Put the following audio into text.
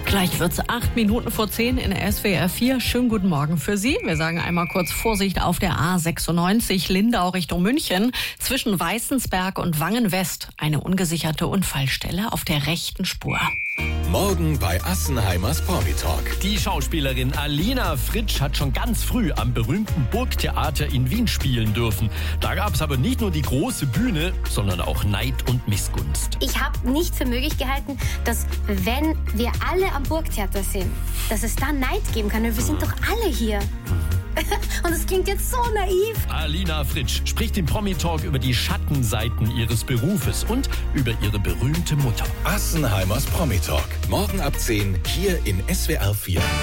Gleich wird's 8 Minuten vor 10 in SWR 4. Schönen guten Morgen für Sie. Wir sagen einmal kurz Vorsicht auf der A96 Lindau Richtung München. Zwischen Weißensberg und Wangen-West eine ungesicherte Unfallstelle auf der rechten Spur. Morgen bei Assenheimers Promi-Talk. Die Schauspielerin Alina Fritsch hat schon ganz früh am berühmten Burgtheater in Wien spielen dürfen. Da gab es aber nicht nur die große Bühne, sondern auch Neid und Missgunst. Ich habe nicht für möglich gehalten, dass wenn wir alle am Burgtheater sind, dass es da Neid geben kann. Wir sind doch alle hier. Und es klingt jetzt so naiv. Alina Fritsch spricht im Promi-Talk über die Schattenseiten ihres Berufes und über ihre berühmte Mutter. Assenheimers Promi-Talk. Morgen ab 10 hier in SWR 4.